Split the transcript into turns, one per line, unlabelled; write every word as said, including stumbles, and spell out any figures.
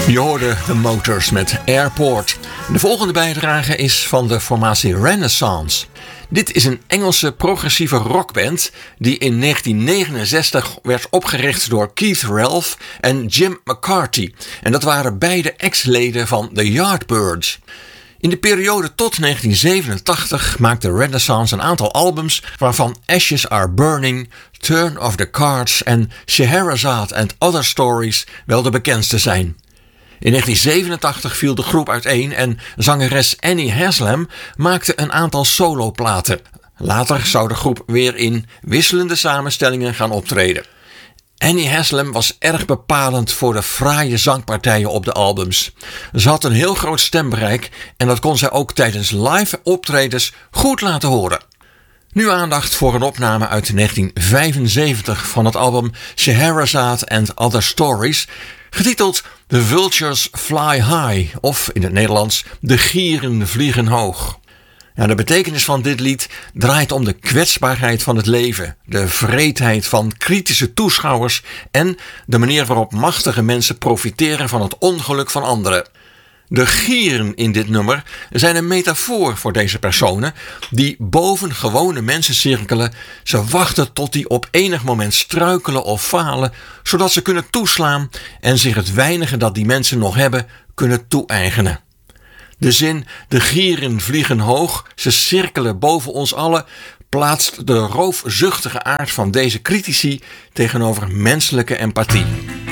Je hoorde The Motors met Airport. De volgende bijdrage is van de formatie Renaissance. Dit is een Engelse progressieve rockband die in negentien negenenzestig werd opgericht door Keith Relf en Jim McCarthy. En dat waren beide ex-leden van The Yardbirds. In de periode tot negentien zevenentachtig maakte Renaissance een aantal albums waarvan Ashes Are Burning, Turn of the Cards en Scheherazade and Other Stories wel de bekendste zijn. In negentien zevenentachtig viel de groep uiteen en zangeres Annie Haslam maakte een aantal soloplaten. Later zou de groep weer in wisselende samenstellingen gaan optreden. Annie Haslam was erg bepalend voor de fraaie zangpartijen op de albums. Ze had een heel groot stembereik en dat kon zij ook tijdens live optredens goed laten horen. Nu aandacht voor een opname uit negentien vijfenzeventig van het album Scheherazade and Other Stories, getiteld The Vultures Fly High, of in het Nederlands De Gieren Vliegen Hoog. Ja, de betekenis van dit lied draait om de kwetsbaarheid van het leven, de wreedheid van kritische toeschouwers en de manier waarop machtige mensen profiteren van het ongeluk van anderen. De gieren in dit nummer zijn een metafoor voor deze personen die boven gewone mensen cirkelen. Ze wachten tot die op enig moment struikelen of falen, zodat ze kunnen toeslaan en zich het weinige dat die mensen nog hebben kunnen toe-eigenen. De zin de gieren vliegen hoog, ze cirkelen boven ons allen, plaatst de roofzuchtige aard van deze critici tegenover menselijke empathie.